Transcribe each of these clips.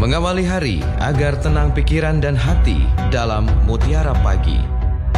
Mengawali hari agar tenang pikiran dan hati dalam Mutiara Pagi.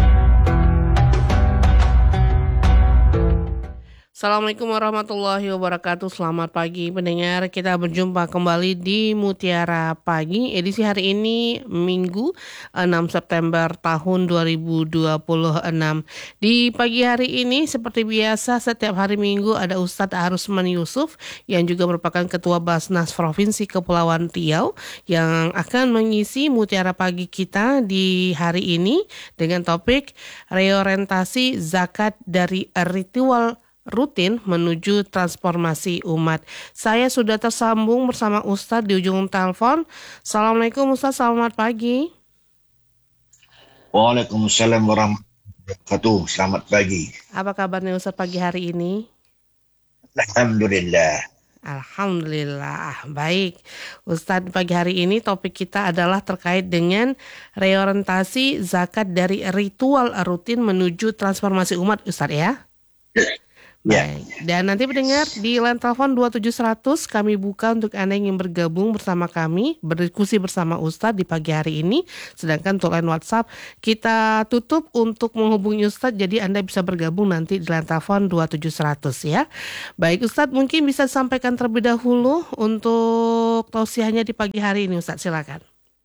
Assalamualaikum warahmatullahi wabarakatuh. Selamat pagi pendengar. Kita berjumpa kembali di Mutiara Pagi. Edisi hari ini Minggu 6 September tahun 2026. Di pagi hari ini seperti biasa setiap hari Minggu ada Ustadz Arusman Yusuf yang juga merupakan Ketua Basnas Provinsi Kepulauan Riau yang akan mengisi Mutiara Pagi kita di hari ini dengan topik reorientasi zakat dari ritual rutin menuju transformasi umat. Saya sudah tersambung bersama Ustadz di ujung telepon. Assalamualaikum Ustadz, selamat pagi. Waalaikumsalam warahmatullahi wabarakatuh. Selamat pagi. Apa kabarnya Ustadz pagi hari ini? Alhamdulillah. Alhamdulillah, baik. Ustadz, pagi hari ini topik kita adalah terkait dengan reorientasi zakat dari ritual rutin menuju transformasi umat, Ustadz ya? Baik, dan nanti pendengar di line telepon 27100 kami buka untuk Anda yang ingin bergabung bersama kami, berdiskusi bersama Ustadz di pagi hari ini. Sedangkan untuk line WhatsApp kita tutup untuk menghubungi Ustadz, jadi Anda bisa bergabung nanti di line telepon 27100 ya. Baik Ustadz, mungkin bisa sampaikan terlebih dahulu untuk tausiahnya di pagi hari ini Ustadz, silakan.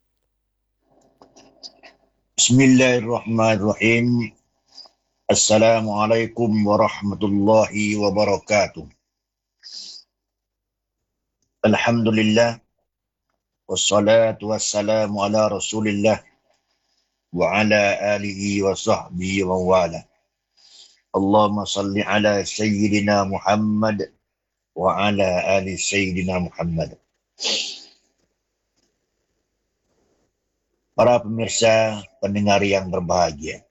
Bismillahirrahmanirrahim. Assalamualaikum warahmatullahi wabarakatuh. Alhamdulillah. Wassalatu wassalamu ala rasulillah. Wa ala alihi wa sahbihi wa wala. Allahumma salli ala Sayyidina Muhammad. Wa ala ali Sayyidina Muhammad. Para pemirsa, pendengar yang berbahagia.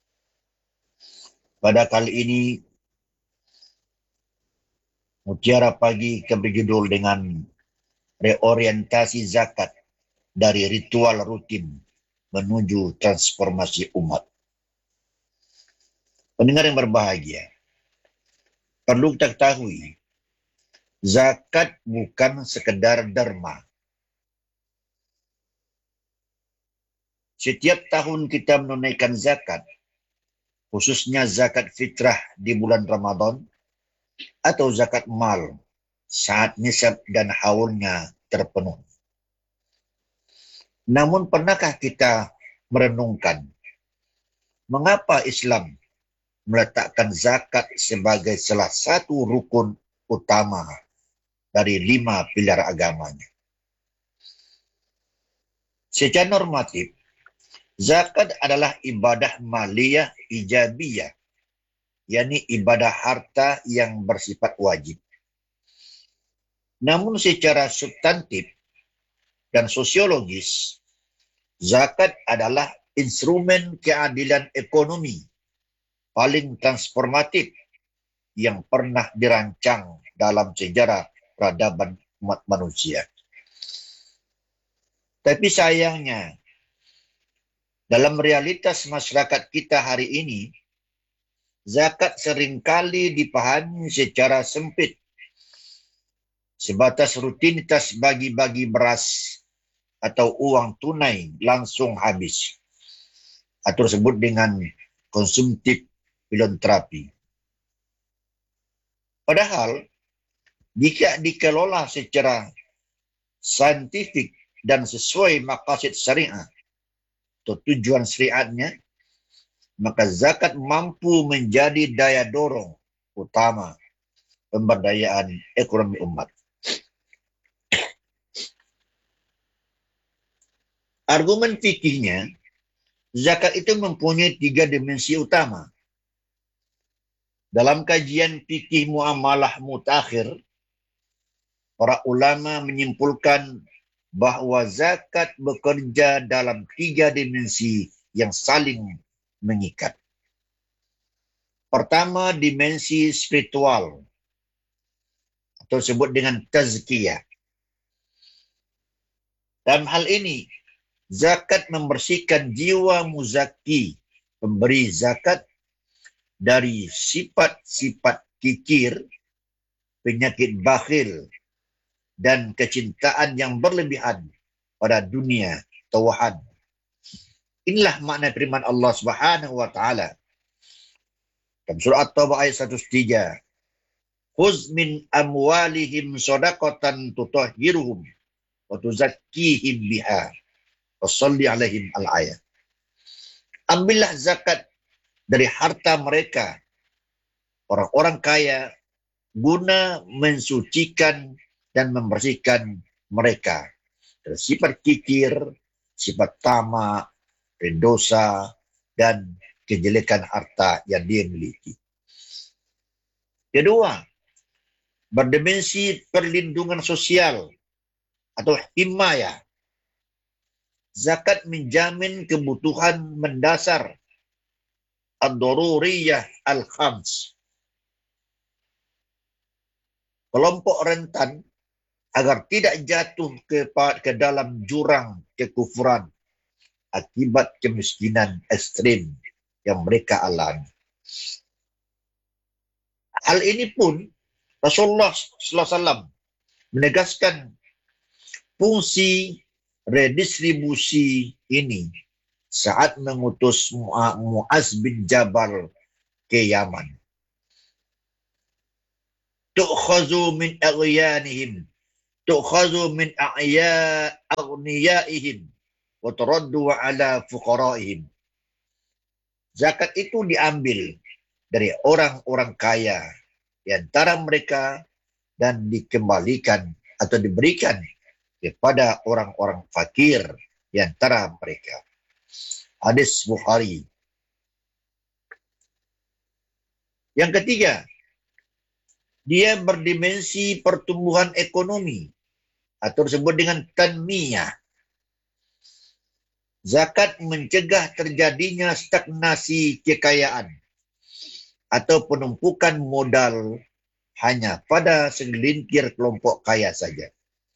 Pada kali ini, Mutiara Pagi berjudul dengan reorientasi zakat dari ritual rutin menuju transformasi umat. Pendengar yang berbahagia, perlu kita ketahui, zakat bukan sekedar derma. Setiap tahun kita menunaikan zakat, khususnya zakat fitrah di bulan Ramadan atau zakat mal saat nisab dan haulnya terpenuhi. Namun pernahkah kita merenungkan mengapa Islam meletakkan zakat sebagai salah satu rukun utama dari 5 pilar agamanya? Secara normatif, zakat adalah ibadah maliyah ijabiyah, yakni ibadah harta yang bersifat wajib. Namun secara substantif dan sosiologis, zakat adalah instrumen keadilan ekonomi paling transformatif yang pernah dirancang dalam sejarah peradaban umat manusia. Tapi sayangnya, dalam realitas masyarakat kita hari ini, zakat seringkali dipahami secara sempit, sebatas rutinitas bagi-bagi beras atau uang tunai langsung habis, atau disebut dengan konsumtif filantropi. Padahal, jika dikelola secara saintifik dan sesuai maqasid syariah, atau tujuan syariatnya, maka zakat mampu menjadi daya dorong utama pemberdayaan ekonomi umat. Argumen fikihnya, zakat itu mempunyai 3 dimensi utama. Dalam kajian fikih muamalah mutakhir, para ulama menyimpulkan bahwa zakat bekerja dalam 3 dimensi yang saling mengikat. Pertama, dimensi spiritual, atau disebut dengan tazkiyah. Dalam hal ini, zakat membersihkan jiwa muzaki, pemberi zakat, dari sifat-sifat kikir, penyakit bakhil, dan kecintaan yang berlebihan pada dunia tawahan. Inilah makna firman Allah Subhanahu wa taala dalam surah At-Taubah ayat 103. Khuz min amwalihim shadaqatan tutahhiruhum wa tuzakkihim biha wa shalli alaihim al-ayat. Ambillah zakat dari harta mereka, orang-orang kaya, guna mensucikan dan membersihkan mereka dari sifat kikir, sifat tamak, dosa, dan kejelekan harta yang dia miliki. Kedua, berdimensi perlindungan sosial atau himayah. Zakat menjamin kebutuhan mendasar ad-daruriyah al-khams. Kelompok rentan agar tidak jatuh ke dalam jurang kekufuran akibat kemiskinan ekstrim yang mereka alami. Hal ini pun Rasulullah SAW menegaskan fungsi redistribusi ini saat mengutus Mu'az bin Jabal ke Yaman. Tu'khazu min aghyanihim, tu'khazu min aghniyaihim, wa turaddu ala fuqaraihim. Zakat itu diambil dari orang-orang kaya di antara mereka dan dikembalikan atau diberikan kepada orang-orang fakir di antara mereka. Hadis Bukhari. Yang ketiga, dia berdimensi pertumbuhan ekonomi atau disebut dengan tanmiyah. Zakat mencegah terjadinya stagnasi kekayaan atau penumpukan modal hanya pada segelintir kelompok kaya saja.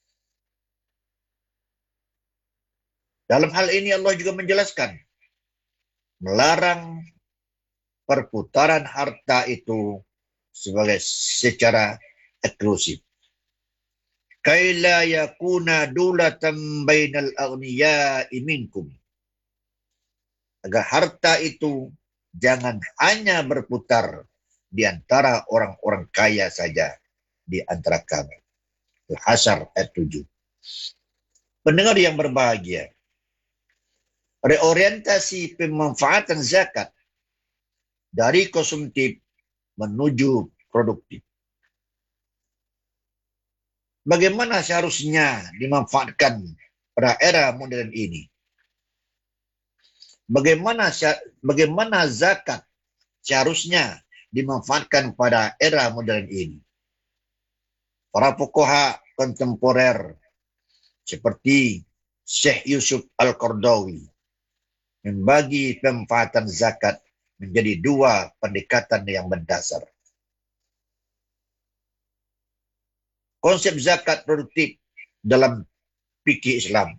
Dalam hal ini Allah juga menjelaskan, melarang perputaran harta itu secara eksklusif. Kaila yakuna dulatan bainal aghniya'i minkum. Agar harta itu jangan hanya berputar di antara orang-orang kaya saja di antara kami. Al-Hasyr ayat 7. Pendengar yang berbahagia, reorientasi pemanfaatan zakat dari konsumtif menuju produktif. Bagaimana seharusnya dimanfaatkan pada era modern ini? Bagaimana zakat seharusnya dimanfaatkan pada era modern ini? Para fuqaha kontemporer seperti Syekh Yusuf Al-Qardawi membagi pemanfaatan zakat menjadi dua pendekatan yang mendasar. Konsep zakat produktif dalam fikih Islam.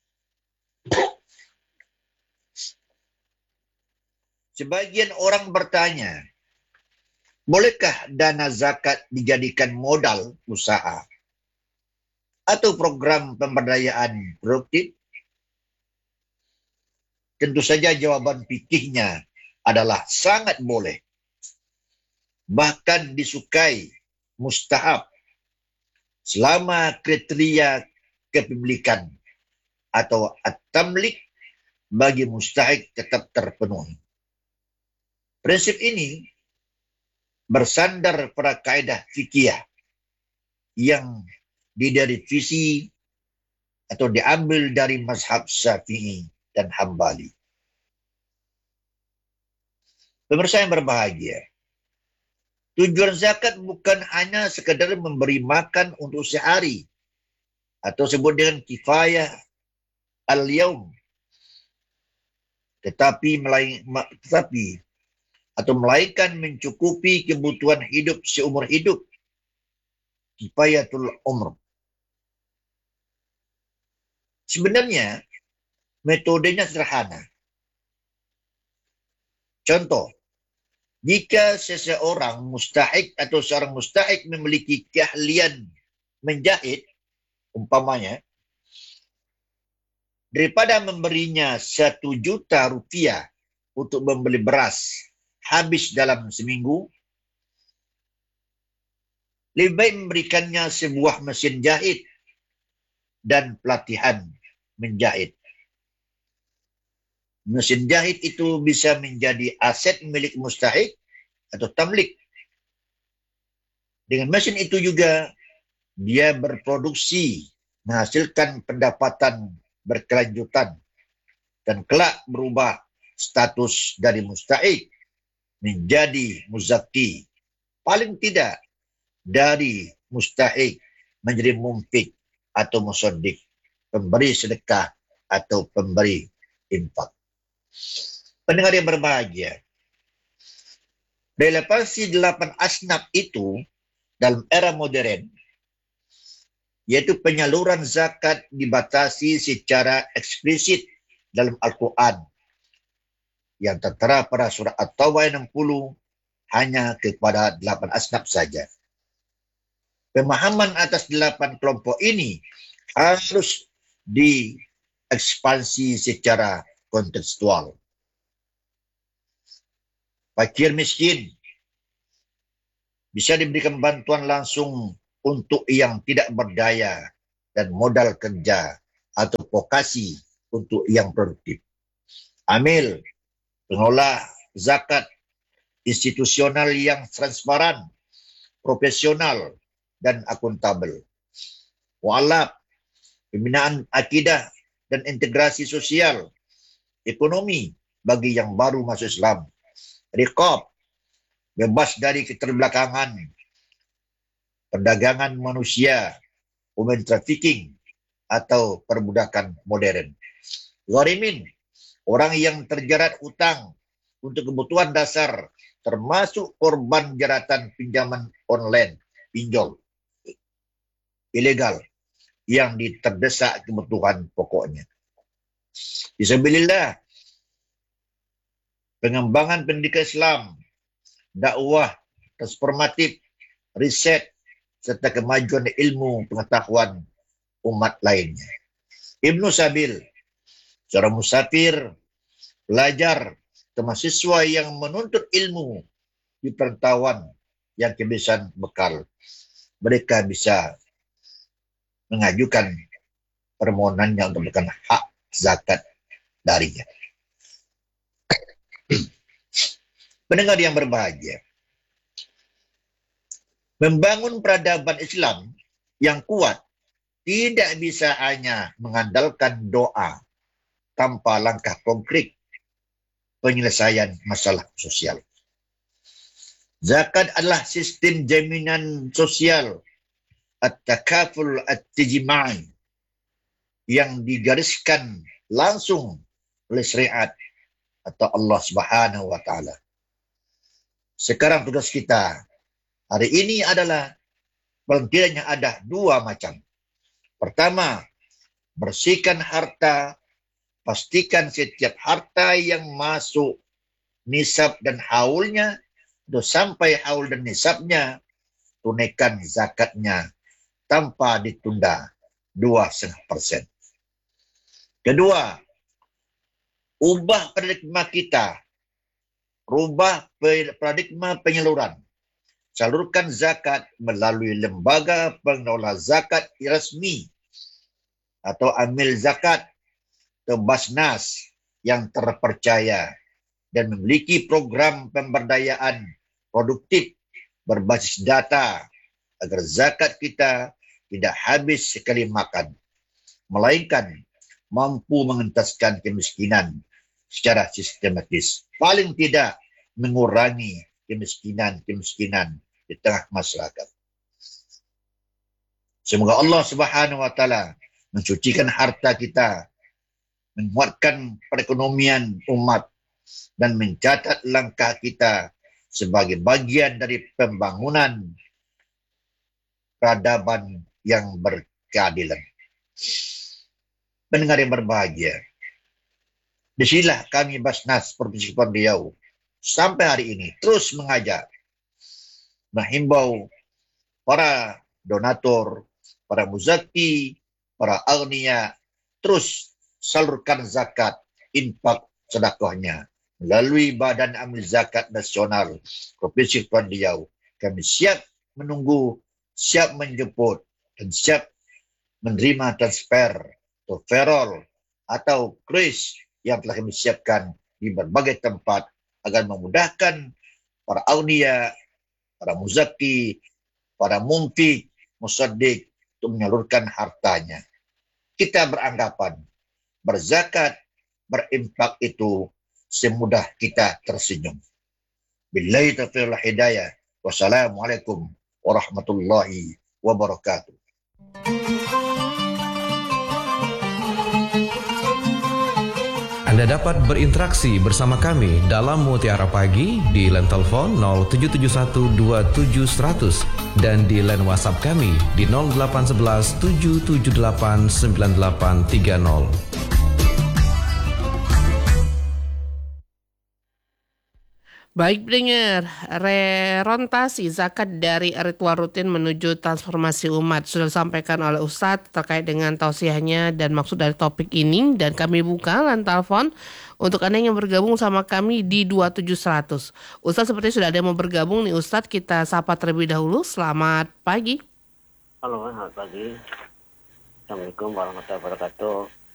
Sebagian orang bertanya, bolehkah dana zakat dijadikan modal usaha atau program pemberdayaan produktif? Tentu saja jawaban fikihnya adalah sangat boleh. Bahkan disukai, mustahab, selama kriteria kepemilikan atau at-tamlik bagi mustahik tetap terpenuhi. Prinsip ini bersandar pada kaedah fikih yang diderivasi atau diambil dari mazhab Syafi'i dan Hambali. Pemirsa yang berbahagia, tujuan zakat bukan hanya sekadar memberi makan untuk sehari atau sebut dengan kifayah al-yaum, tetapi melainkan mencukupi kebutuhan hidup seumur hidup, kifayatul umr. Sebenarnya metodenya sederhana. Contoh, jika seseorang mustahik atau seorang mustahik memiliki keahlian menjahit, umpamanya, daripada memberinya 1 juta rupiah untuk membeli beras habis dalam seminggu, lebih baik memberikannya sebuah mesin jahit dan pelatihan menjahit. Mesin jahit itu bisa menjadi aset milik mustahik atau tamlik. Dengan mesin itu juga dia berproduksi, menghasilkan pendapatan berkelanjutan, dan kelak berubah status dari mustahik menjadi muzaki. Paling tidak dari mustahik menjadi mumfik atau musodik, pemberi sedekah atau pemberi infak. Pendengar yang berbahagia, relevansi 8 asnaf itu dalam era modern, yaitu penyaluran zakat dibatasi secara eksplisit dalam Al-Quran yang tertera pada surah At-Taubah 60 hanya kepada 8 asnaf saja. Pemahaman atas 8 kelompok ini harus diekspansi secara kontekstual. Fakir miskin bisa diberikan bantuan langsung untuk yang tidak berdaya dan modal kerja atau vokasi untuk yang produktif. Amil, pengelola zakat institusional yang transparan, profesional, dan akuntabel. Mu'alaf, pembinaan akidah dan integrasi sosial, ekonomi bagi yang baru masuk Islam. Riqab, bebas dari keterbelakangan, perdagangan manusia, human trafficking, atau perbudakan modern. Gharimin, orang yang terjerat hutang untuk kebutuhan dasar, termasuk korban jeratan pinjaman online, pinjol, ilegal, yang terdesak kebutuhan pokoknya. Fisabilillah, pengembangan pendidikan Islam, dakwah transformatif, riset, serta kemajuan ilmu pengetahuan umat lainnya. Ibnu Sabil, seorang musafir, pelajar, mahasiswa yang menuntut ilmu di perantauan yang kehabisan bekal. Mereka bisa mengajukan permohonannya untuk mendapatkan hak zakat darinya. Pendengar yang berbahagia, membangun peradaban Islam yang kuat tidak bisa hanya mengandalkan doa tanpa langkah konkret penyelesaian masalah sosial. Zakat adalah sistem jaminan sosial at-takaful at-tijma'i yang digariskan langsung oleh syariat atau Allah Subhanahu wa taala. Sekarang tugas kita hari ini adalah paling tidaknya ada 2 macam. Pertama, bersihkan harta, pastikan setiap harta yang masuk nisab dan haulnya, sampai haul dan nisabnya, tunaikan zakatnya tanpa ditunda 2,5%. Kedua, ubah paradigma kita, rubah paradigma penyaluran. Salurkan zakat melalui lembaga pengelola zakat resmi atau amil zakat atau Basnas yang terpercaya dan memiliki program pemberdayaan produktif berbasis data agar zakat kita tidak habis sekali makan, melainkan mampu mengentaskan kemiskinan secara sistematis. Paling tidak mengurangi kemiskinan di tengah masyarakat. Semoga Allah Subhanahu wa taala mensucikan harta kita, menguatkan perekonomian umat, dan mencatat langkah kita sebagai bagian dari pembangunan peradaban yang berkeadilan. Pendengar yang berbahagia, disinilah kami Basnas Provinsi Kepulauan Riau sampai hari ini terus mengajak, menghimbau para donatur, para muzaki, para agniya terus salurkan zakat, infak, sedekahnya melalui Badan Amil Zakat Nasional Provinsi Kepulauan Riau. Kami siap menunggu, siap menjemput, dan siap menerima transfer atau ferol atau kris yang telah kami siapkan di berbagai tempat agar memudahkan para aulia, para muzaki, para mumtik, musaddiq untuk menyalurkan hartanya. Kita beranggapan berzakat, berinfak itu semudah kita tersenyum. Billahi taufiq wal hidayah. Wassalamualaikum warahmatullahi wabarakatuh. Anda dapat berinteraksi bersama kami dalam Mutiara Pagi di line telepon 07712700 dan di line WhatsApp kami di 0811 778 9830. Baik pendengar, reorientasi zakat dari ritual rutin menuju transformasi umat sudah disampaikan oleh Ustadz terkait dengan tausiahnya dan maksud dari topik ini, dan kami buka line telepon untuk Anda yang bergabung sama kami di 27100. Ustadz seperti sudah ada yang mau bergabung nih Ustadz, kita sapa terlebih dahulu. Selamat pagi. Halo, selamat pagi. Assalamualaikum warahmatullahi wabarakatuh.